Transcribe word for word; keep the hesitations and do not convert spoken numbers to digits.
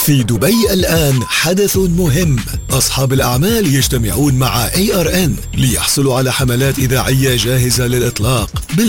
في دبي الآن حدث مهم. أصحاب الأعمال يجتمعون مع إيه آر إن ليحصلوا على حملات إذاعية جاهزة للإطلاق